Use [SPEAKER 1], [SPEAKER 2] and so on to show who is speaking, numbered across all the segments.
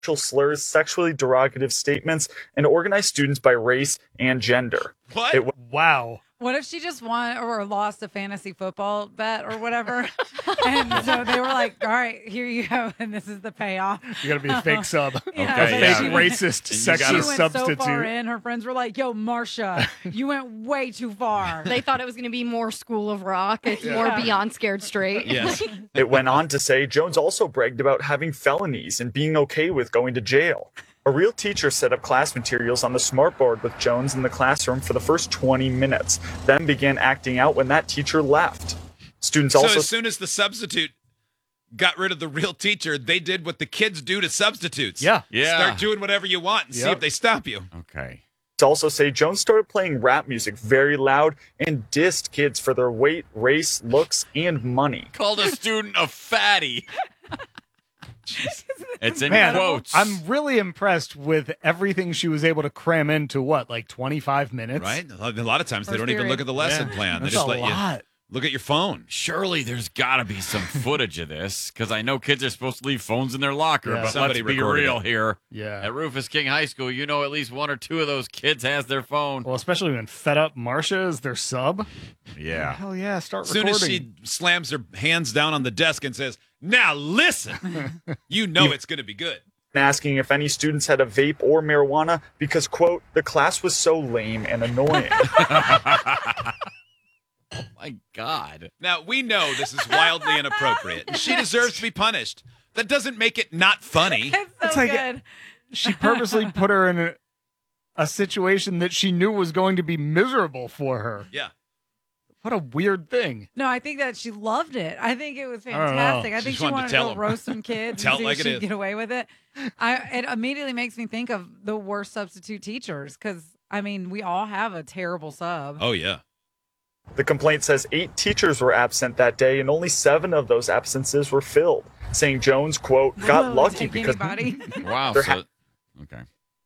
[SPEAKER 1] slurs, sexually derogative statements, and organized students by race and gender.
[SPEAKER 2] What?
[SPEAKER 3] Wow.
[SPEAKER 4] What if she just won or lost a fantasy football bet or whatever? And so they were like, all right, here you go. And this is the payoff.
[SPEAKER 3] You got to be a fake sub.
[SPEAKER 4] Yeah,
[SPEAKER 2] Okay,
[SPEAKER 3] Fake
[SPEAKER 2] yeah.
[SPEAKER 3] racist,
[SPEAKER 4] She
[SPEAKER 3] sexist
[SPEAKER 4] went
[SPEAKER 3] substitute.
[SPEAKER 4] so far in, her friends were like, yo, Marsha, you went way too far.
[SPEAKER 5] They thought it was going to be more School of Rock. It's more Beyond Scared Straight.
[SPEAKER 2] Yes.
[SPEAKER 1] It went on to say Jones also bragged about having felonies and being okay with going to jail. A real teacher set up class materials on the smartboard with Jones in the classroom for the first 20 minutes, then began acting out when that teacher left. Students
[SPEAKER 2] So
[SPEAKER 1] also
[SPEAKER 2] as soon as the substitute got rid of the real teacher, they did what the kids do to substitutes.
[SPEAKER 3] Yeah.
[SPEAKER 2] Start doing whatever you want and see
[SPEAKER 3] Yep.
[SPEAKER 2] if they stop you.
[SPEAKER 6] Okay.
[SPEAKER 1] also say Jones started playing rap music very loud and dissed kids for their weight, race, looks, and money.
[SPEAKER 6] Called a student a fatty. It's in
[SPEAKER 3] Man,
[SPEAKER 6] quotes.
[SPEAKER 3] I'm really impressed with everything she was able to cram into like 25 minutes?
[SPEAKER 2] Right? A lot of times they
[SPEAKER 4] First
[SPEAKER 2] don't even
[SPEAKER 4] period.
[SPEAKER 2] look at the lesson plan. They
[SPEAKER 3] That's
[SPEAKER 2] just
[SPEAKER 3] a
[SPEAKER 2] let
[SPEAKER 3] lot.
[SPEAKER 2] you look at your phone.
[SPEAKER 6] Surely there's got to be some footage of this, because I know kids are supposed to leave phones in their locker,
[SPEAKER 3] Yeah.
[SPEAKER 6] but
[SPEAKER 2] Somebody
[SPEAKER 6] let's be
[SPEAKER 2] recorded
[SPEAKER 6] real
[SPEAKER 2] it.
[SPEAKER 6] here.
[SPEAKER 3] Yeah.
[SPEAKER 6] At Rufus King High School, you know at least one or two of those kids has their phone.
[SPEAKER 3] Well, especially when Fed Up Marsha is their sub.
[SPEAKER 6] Yeah.
[SPEAKER 3] Hell yeah, start
[SPEAKER 2] As soon as
[SPEAKER 3] recording.
[SPEAKER 2] she slams her hands down on the desk and says, "Now listen," you know it's going to be good.
[SPEAKER 1] Asking if any students had a vape or marijuana because, quote, the class was so lame and annoying.
[SPEAKER 6] Oh, my God.
[SPEAKER 2] Now, we know this is wildly inappropriate, and she deserves to be punished. That doesn't make it not funny.
[SPEAKER 4] It's so
[SPEAKER 3] It's like-
[SPEAKER 4] good.
[SPEAKER 3] She purposely put her in a situation that she knew was going to be miserable for her.
[SPEAKER 2] Yeah.
[SPEAKER 3] What a weird thing.
[SPEAKER 4] No, I think that she loved it. I think it was
[SPEAKER 3] don't know.
[SPEAKER 4] fantastic. I
[SPEAKER 2] She
[SPEAKER 4] think
[SPEAKER 2] just
[SPEAKER 4] she
[SPEAKER 2] wanted to
[SPEAKER 4] wanted to
[SPEAKER 2] tell
[SPEAKER 4] go
[SPEAKER 2] 'em.
[SPEAKER 4] roast some kids
[SPEAKER 2] Tell
[SPEAKER 4] and
[SPEAKER 2] it
[SPEAKER 4] see
[SPEAKER 2] like
[SPEAKER 4] if
[SPEAKER 2] it
[SPEAKER 4] she'd
[SPEAKER 2] is.
[SPEAKER 4] get away with it. It immediately makes me think of the worst substitute teachers because, I mean, we all have a terrible sub.
[SPEAKER 2] Oh, yeah.
[SPEAKER 1] The complaint says 8 teachers were absent that day, and only 7 of those absences were filled, saying Jones, quote, got
[SPEAKER 4] Whoa,
[SPEAKER 1] lucky
[SPEAKER 4] take
[SPEAKER 1] because
[SPEAKER 4] anybody.
[SPEAKER 6] Wow.
[SPEAKER 1] There
[SPEAKER 6] So, okay.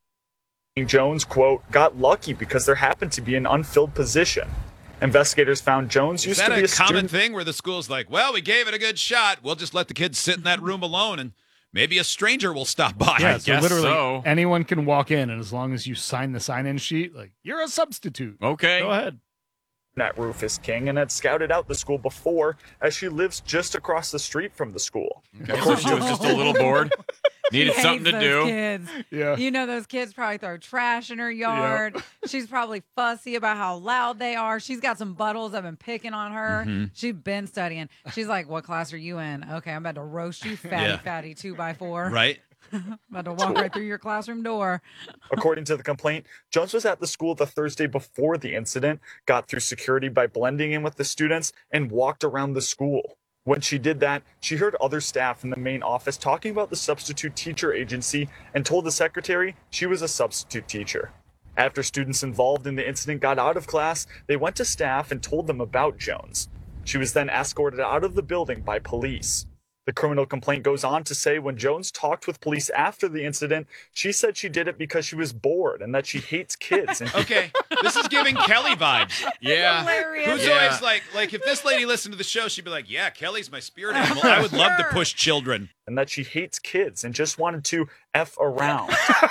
[SPEAKER 1] Jones, quote, got lucky because there happened to be an unfilled position. Investigators found Jones
[SPEAKER 2] Is
[SPEAKER 1] used
[SPEAKER 2] that
[SPEAKER 1] to be
[SPEAKER 2] a
[SPEAKER 1] a
[SPEAKER 2] common
[SPEAKER 1] student.
[SPEAKER 2] thing where the school's like, well, we gave it a good shot. We'll just let the kids sit in that room alone, and maybe a stranger will stop by.
[SPEAKER 3] Yeah, so
[SPEAKER 6] guess
[SPEAKER 3] literally
[SPEAKER 6] so.
[SPEAKER 3] anyone can walk in, and as long as you sign the sign-in sheet, like, you're a substitute.
[SPEAKER 6] Okay.
[SPEAKER 3] Go ahead.
[SPEAKER 1] At Rufus King and had scouted out the school before, as she lives just across the street from the school.
[SPEAKER 6] Okay, so she was just a little bored. Needed
[SPEAKER 4] She
[SPEAKER 6] something to
[SPEAKER 4] hates
[SPEAKER 6] do.
[SPEAKER 4] those kids.
[SPEAKER 3] Yeah.
[SPEAKER 4] You know, those kids probably throw trash in her yard. She's probably fussy about how loud they are. She's got some buttholes that have been picking on her.
[SPEAKER 2] Mm-hmm.
[SPEAKER 4] She's been studying. She's like, what class are you in? Okay, I'm about to roast you, fatty 2x4.
[SPEAKER 2] Right?
[SPEAKER 4] About to walk right through your classroom door.
[SPEAKER 1] According to the complaint, Jones was at the school the Thursday before the incident, got through security by blending in with the students, and walked around the school. When she did that, she heard other staff in the main office talking about the substitute teacher agency and told the secretary she was a substitute teacher. After students involved in the incident got out of class, they went to staff and told them about Jones. She was then escorted out of the building by police. The criminal complaint goes on to say when Jones talked with police after the incident, she said she did it because she was bored and that she hates kids. And
[SPEAKER 2] Okay. This is giving Kelly vibes.
[SPEAKER 6] Yeah.
[SPEAKER 4] Hilarious.
[SPEAKER 2] Who's
[SPEAKER 6] Yeah.
[SPEAKER 2] always like, if this lady listened to the show, she'd be like, yeah, Kelly's my spirit animal. I would love to
[SPEAKER 4] Sure.
[SPEAKER 2] push children.
[SPEAKER 1] and that she hates kids and just wanted to F around.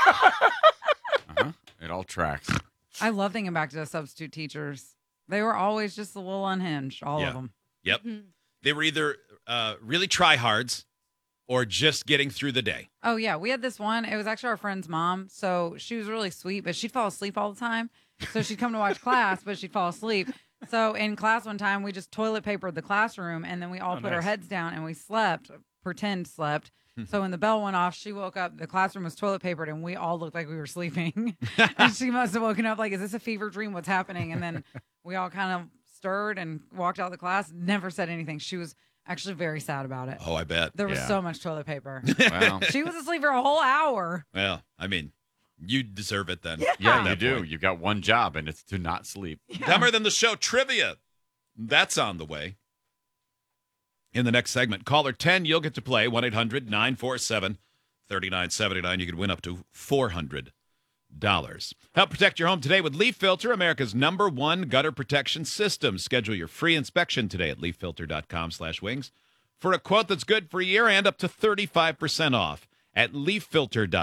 [SPEAKER 6] Uh-huh. It all tracks.
[SPEAKER 4] I love thinking back to the substitute teachers. They were always just a little unhinged, all
[SPEAKER 2] Yeah.
[SPEAKER 4] of them.
[SPEAKER 2] Yep. They were either really tryhards or just getting through the day.
[SPEAKER 4] Oh, yeah. We had this one. It was actually our friend's mom. So she was really sweet, but she'd fall asleep all the time. So she'd come to watch class, but she'd fall asleep. So in class one time, we just toilet papered the classroom and then we all put our
[SPEAKER 3] nice.
[SPEAKER 4] heads down and we slept, pretend slept. So when the bell went off, she woke up, the classroom was toilet papered and we all looked like we were sleeping. And she must have woken up like, is this a fever dream? What's happening? And then we all kind of stirred and walked out of the class, never said anything. She was actually very sad about it.
[SPEAKER 2] Oh, I bet.
[SPEAKER 4] There was
[SPEAKER 6] Yeah.
[SPEAKER 4] so much toilet paper.
[SPEAKER 6] Wow.
[SPEAKER 4] She was asleep for a whole hour.
[SPEAKER 2] Well, I mean, you deserve it then.
[SPEAKER 6] Yeah,
[SPEAKER 2] At
[SPEAKER 6] you
[SPEAKER 2] that
[SPEAKER 6] do.
[SPEAKER 2] point.
[SPEAKER 6] You've got one job, and it's to not sleep.
[SPEAKER 2] Dumber Than the Show trivia. That's on the way. In the next segment, caller 10, you'll get to play 1-800-947-3979. You could win up to $400. Help protect your home today with Leaf Filter, America's #1 gutter protection system. Schedule your free inspection today at leaffilter.com/wings for a quote that's good for a year and up to 35% off at leaffilter.com.